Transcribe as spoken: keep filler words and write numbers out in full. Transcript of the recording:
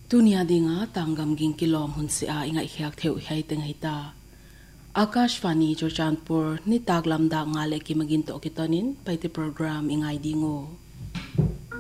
Tunia dinga tanggam ging kilom hun si a inga ikhiak theu hai teng hita. Akashvani Churchandpur ni taglam da ngale ki magin to kitonin paiti program ingay dingo.